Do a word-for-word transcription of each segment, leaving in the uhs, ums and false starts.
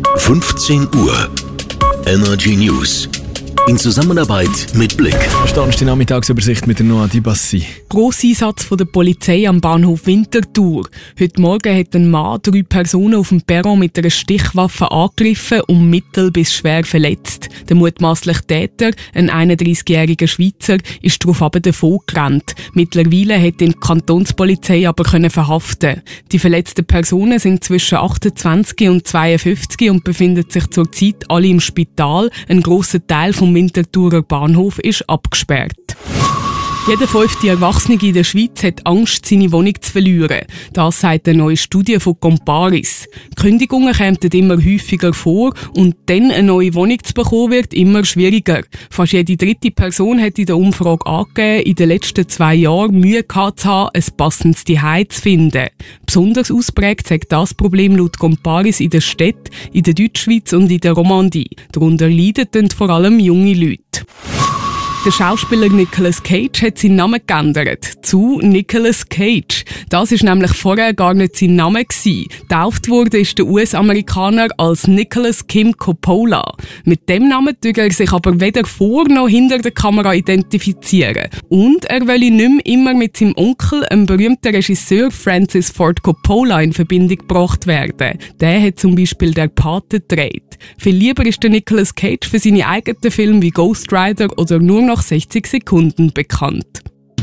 fünfzehn Uhr. Energy News. In Zusammenarbeit mit Blick. Verstandest du die Nachmittagsübersicht mit der Noah Dibassi? Grosseinsatz von der Polizei am Bahnhof Winterthur. Heute Morgen hat ein Mann drei Personen auf dem Perron mit einer Stichwaffe angegriffen und mittel- bis schwer verletzt. Der mutmaßliche Täter, ein einunddreißigjähriger Schweizer, ist daraufhin davon gerannt. Mittlerweile hat ihn die Kantonspolizei aber verhaften. Die verletzten Personen sind zwischen achtundzwanzig und zweiundfünfzig und befinden sich zurzeit alle im Spital. Ein grosser Teil vom Winterthurer Bahnhof ist abgesperrt. Jeder fünfte Erwachsene in der Schweiz hat Angst, seine Wohnung zu verlieren. Das sagt eine neue Studie von Comparis. Kündigungen kommen immer häufiger vor und dann eine neue Wohnung zu bekommen wird immer schwieriger. Fast jede dritte Person hat in der Umfrage angegeben, in den letzten zwei Jahren Mühe gehabt zu haben, ein passendes Zuhause zu finden. Besonders ausprägt sagt das Problem laut Comparis in der Städten, in der Deutschschweiz und in der Romandie. Darunter leiden vor allem junge Leute. Der Schauspieler Nicolas Cage hat seinen Namen geändert zu Nicolas Cage. Das ist nämlich vorher gar nicht sein Name gewesen. Getauft wurde ist der U S-Amerikaner als Nicholas Kim Coppola. Mit dem Namen tut er sich aber weder vor noch hinter der Kamera identifizieren. Und er will nicht mehr immer mit seinem Onkel, einem berühmten Regisseur Francis Ford Coppola, in Verbindung gebracht werden. Der hat zum Beispiel der Pate gedreht. Viel lieber ist der Nicolas Cage für seine eigenen Filme wie Ghost Rider oder nur nach sechzig Sekunden bekannt.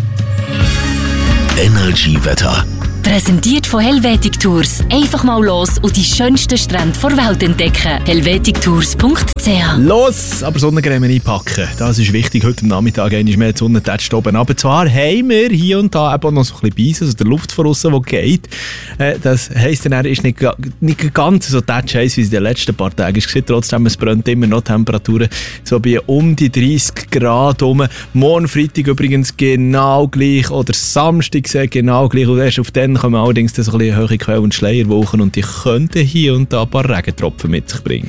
Energy Wetter. Präsentiert von Helvetic Tours. Einfach mal los und die schönsten Strände der Welt entdecken. helvetic tours punkt c h. Los, aber Sonnencreme einpacken. Das ist wichtig. Heute am Nachmittag einmal mehr die Sonne tätscht oben. Aber zwar haben wir hier und da eben noch so ein bisschen Beis, also der Luft von aussen, die geht. Äh, das heisst, er ist nicht, nicht ganz so tätsch heiß, wie es in den letzten paar Tagen war. Trotzdem, es brennt immer noch Temperaturen so bei um die dreißig Grad rum. Morgen Freitag übrigens genau gleich oder Samstag genau gleich. Und erst auf den kommen allerdings so ein bisschen hohe Quell- und Schleierwochen und die könnten hier und da ein paar Regentropfen mit sich bringen.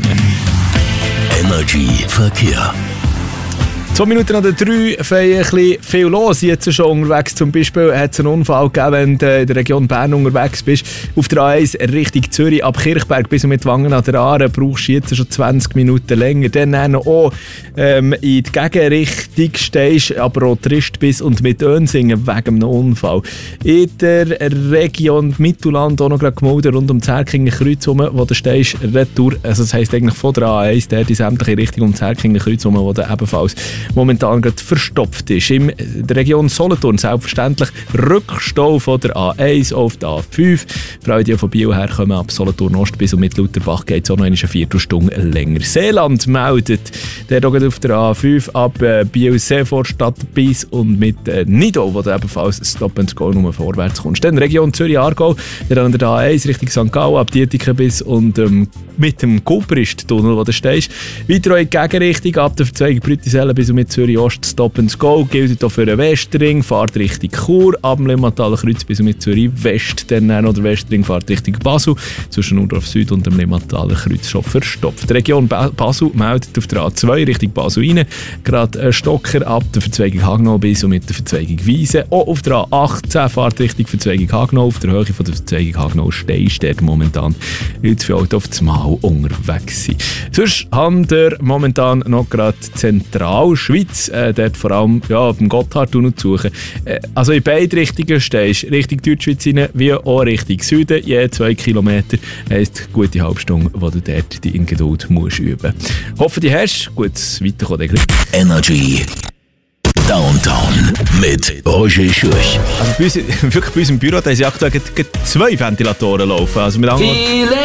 Energy Verkehr. Zwei Minuten nach der drei fällt ein bisschen viel los jetzt schon unterwegs. Zum Beispiel hat es einen Unfall gegeben, wenn du in der Region Bern unterwegs bist. Auf der A eins Richtung Zürich, ab Kirchberg bis mit Wangen an der Aare brauchst du jetzt schon zwanzig Minuten länger. Dann auch ähm, in die Gegenrichtung stehst, aber auch Trist bis und mit Önsingen wegen einem Unfall. In der Region Mittelland auch noch gerade gemolden rund um das Herkinger Kreuz herum, wo du stehst, retour. Also das heisst eigentlich von der A eins, der die sämtliche Richtung um das Herkinger Kreuz herum, wo du ebenfalls momentan gerade verstopft ist. In der Region Solothurn selbstverständlich Rückstau von der A eins auf der A fünf. Für alle, die von Biel herkommen, ab Solothurn Ost bis und mit Lutherbach geht es auch noch eine Viertelstunde länger. Seeland meldet, der geht auf der A fünf ab äh, Biel-Seevorstadt bis und mit äh, Nido, wo du ebenfalls Stop and Go nur vorwärts kommst. Dann Region Zürich-Aargau, der an der A eins Richtung Sankt Gallen ab Dietiken bis und ähm, mit dem Kuprist-Tunnel, wo du stehst. Weiter in die Gegenrichtung ab der Verzweigung Brütisellen bis mit Zürich Ost Stop and Go gilt auch für den Westring, fahrt Richtung Chur, ab dem Limmathaler Kreuz bis mit Zürich West, dann noch der Westring fahrt Richtung Basel, zwischen Urdorf Süd und dem Limmathaler Kreuz schon verstopft. Die Region ba- Basel meldet auf der A zwei Richtung Basel rein, gerade Stocker ab der Verzweigung Hagenau bis und mit der Verzweigung Wiese, auch auf der A achtzehn fahrt Richtung Verzweigung Hagenau, auf der Höhe von der Verzweigung Hagenau stehst du momentan, weil zu viele Autos auf das Mal unterwegs sind. Sonst haben wir momentan noch gerade zentral Schweiz, äh, dort vor allem ja, auf dem Gotthardtunnel zu suchen. Äh, also in beide Richtungen stehst du, Richtung Deutschschweiz rein, wie auch Richtung Süden, je zwei Kilometer, heisst gute Halbstunde, wo du dort die in Geduld musst üben. Hoffe, du hast gutes Weiterkommen. Energy Downtown mit Roger Schürch. Also bei uns, wirklich bei uns im Büro, da haben sie aktuell zwei Ventilatoren laufen. Also mit anderen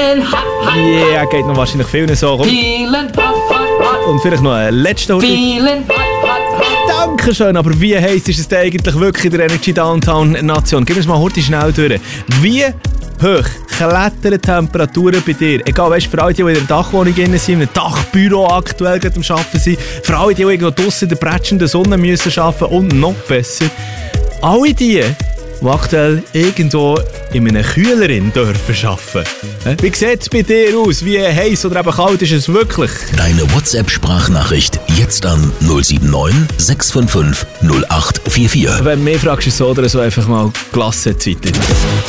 ja, yeah, geht noch wahrscheinlich viel so rum. Und vielleicht noch ein letzter Dankeschön, aber wie heisst ist es denn eigentlich wirklich in der Energy Downtown Nation? Gib uns mal heute schnell durch. Wie hoch klettern Temperaturen bei dir? Egal, weißt, für alle, die in der Dachwohnung sind, in einem Dachbüro aktuell gerade am Arbeiten sind, für alle, die irgendwo draussen in der prätschenden Sonne müssen arbeiten und noch besser, alle die, die aktuell irgendwo in einem Kühlerin dürfen arbeiten. Wie sieht es bei dir aus? Wie heiß oder eben kalt ist es wirklich? Deine WhatsApp-Sprachnachricht jetzt an null sieben neun sechs fünf fünf null acht vier vier. Wenn du mehr fragst, ist es so oder so einfach mal Glassezeit.